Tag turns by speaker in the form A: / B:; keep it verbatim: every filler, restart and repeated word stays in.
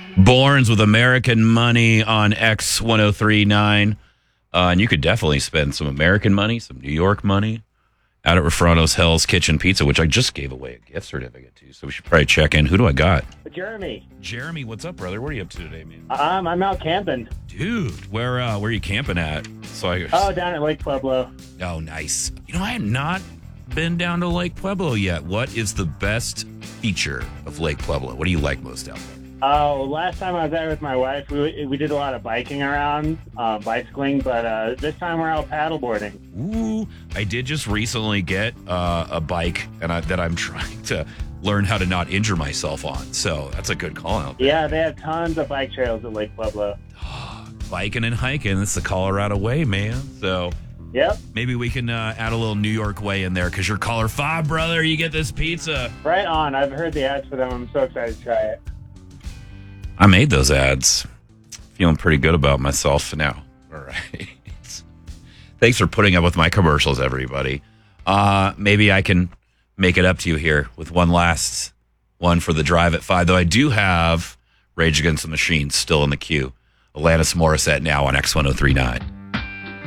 A: Borns with American Money on X ten thirty-nine. Uh, and you could definitely spend some American money, some New York money out at Rafrano's Hell's Kitchen Pizza, which I just gave away a gift certificate to. So we should probably check in. Who do I got?
B: Jeremy.
A: Jeremy, what's up, brother? What are you up to today, man?
B: Um, I'm out camping.
A: Dude, where uh, where are you camping at? So I
B: Oh, down at Lake Pueblo.
A: Oh, nice. You know, I have not been down to Lake Pueblo yet. What is the best feature of Lake Pueblo? What do you like most out there?
B: Oh, last time I was there with my wife, we we did a lot of biking around, uh, bicycling, but uh, this time we're out paddleboarding.
A: Ooh, I did just recently get uh, a bike and I, that I'm trying to learn how to not injure myself on. So that's a good call out there.
B: Yeah, they have tons of bike trails at Lake Pueblo.
A: Biking and hiking, it's the Colorado way, man. So
B: Yep.
A: maybe we can uh, add a little New York way in there because you're caller five, brother. You get this pizza.
B: Right on. I've heard the ads for them. I'm so excited to try it.
A: I made those ads. Feeling pretty good about myself now. All right. Thanks for putting up with my commercials, everybody. Uh, maybe I can make it up to you here with one last one for the drive at five, though I do have Rage Against the Machine still in the queue. Alanis Morissette now on X ten thirty-nine.